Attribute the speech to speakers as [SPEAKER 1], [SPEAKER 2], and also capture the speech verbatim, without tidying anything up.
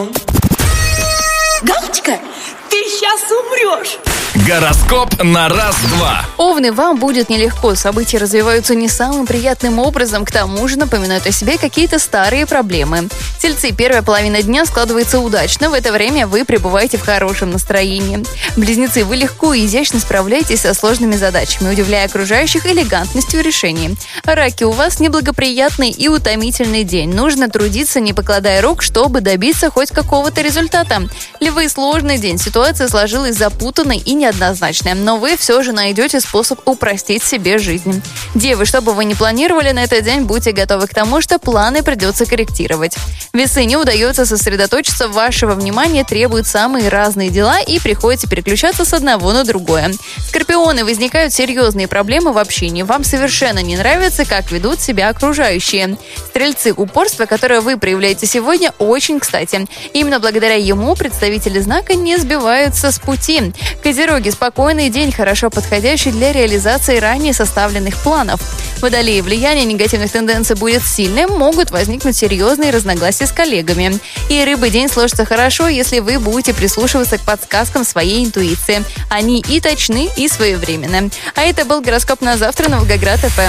[SPEAKER 1] Галочка, ты сейчас умрешь.
[SPEAKER 2] Гороскоп на раз-два.
[SPEAKER 3] Овны, вам будет нелегко. События развиваются не самым приятным образом. К тому же напоминают о себе какие-то старые проблемы. Тельцы, первая половина дня складывается удачно. В это время вы пребываете в хорошем настроении. Близнецы, вы легко и изящно справляетесь со сложными задачами, удивляя окружающих элегантностью решений. Раки, у вас неблагоприятный и утомительный день. Нужно трудиться, не покладая рук, чтобы добиться хоть какого-то результата. Львы, сложный день. Ситуация сложилась запутанной и неоднозначная, но вы все же найдете способ упростить себе жизнь. Девы, что бы вы ни планировали на этот день, будьте готовы к тому, что планы придется корректировать. Весы, не удается сосредоточиться, вашего внимания требуют самые разные дела и приходится переключаться с одного на другое. Скорпионы, возникают серьезные проблемы в общении. Вам совершенно не нравится, как ведут себя окружающие. Стрельцы, упорство, которое вы проявляете сегодня, очень кстати. Именно благодаря ему представители знака не сбиваются с пути. Козероги, спокойный день, хорошо подходящий для реализации ранее составленных планов. Водолеи, влияние негативных тенденций будет сильным, могут возникнуть серьезные разногласия с коллегами. И рыбы, день сложится хорошо, если вы будете прислушиваться к подсказкам своей интуиции. Они и точны, и своевременны. А это был гороскоп на завтра на Волгоград ФМ.